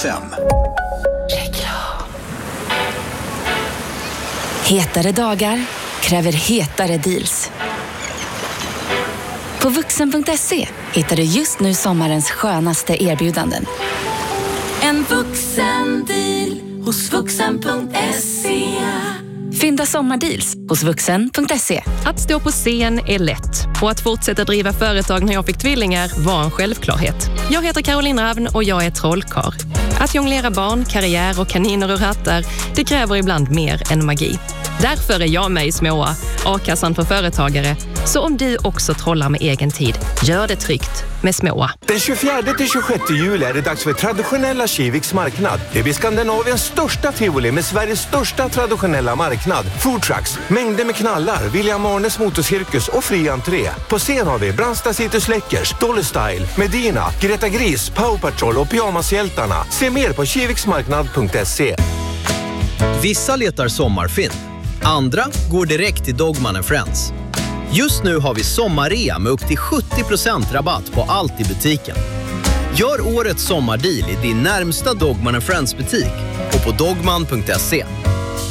FM. Hetare dagar kräver hetare deals. På vuxen.se hittar du just nu sommarens skönaste erbjudanden. En vuxendeal hos vuxen.se. Fynda sommardeals hos vuxen.se. Att stå på scen är lätt och att fortsätta driva företag när jag fick tvillingar var en självklarhet. Jag heter Caroline Ravn och jag är trollkarl. Att jonglera barn, karriär och kaniner och hattar, det kräver ibland mer än magi. Därför är jag med i Småa, A-kassan för företagare. Så om du också trollar med egen tid, gör det tryggt med Småa. Den 24-26 juli är det dags för traditionella Kiviks marknad. Det blir Skandinaviens största tivoli med Sveriges största traditionella marknad. Food trucks, mängder med knallar, William Arnes motorcirkus och fri entré. På scen har vi Brandsta City Släckers, Dolly Style, Medina, Greta Gris, Power Patrol och Pyjamashjältarna. Se mer på kiviksmarknad.se. Vissa letar sommarfint. Andra går direkt till Dogman & Friends. Just nu har vi sommarrea med upp till 70% rabatt på allt i butiken. Gör årets sommardeal i din närmsta Dogman & Friends butik och på dogman.se.